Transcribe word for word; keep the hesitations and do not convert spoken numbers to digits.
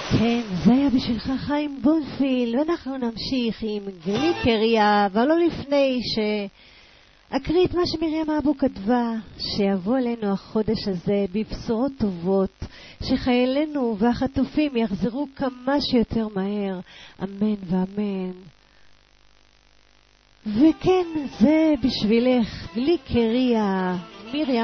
כן, זה היה בשבילך חיים בונפיל, ואנחנו נמשיך עם גליקריה, אבל לא לפני שאקריא את מה שמרים אבו כתבה, שיבוא אלינו החודש הזה בבשורות טובות, שחיילינו והחטופים יחזרו כמה שיותר מהר, אמן ואמן. וכן, זה בשבילך גליקריה, מרים